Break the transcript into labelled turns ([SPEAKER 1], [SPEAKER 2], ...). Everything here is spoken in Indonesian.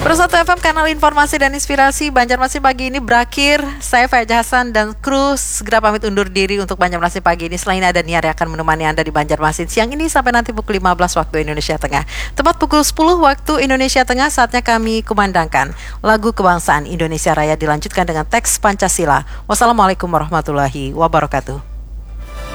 [SPEAKER 1] Persatu FM, kanal informasi dan inspirasi. Banjarmasin pagi ini berakhir. Saya Fajar Hasan dan kru segera pamit undur diri untuk Banjarmasin pagi ini. Selain ada Niar yang akan menemani Anda di Banjarmasin siang ini sampai nanti pukul 15 waktu Indonesia Tengah. Tepat pukul 10 waktu Indonesia Tengah, saatnya kami kumandangkan lagu kebangsaan Indonesia Raya dilanjutkan dengan teks Pancasila. Wassalamualaikum warahmatullahi wabarakatuh.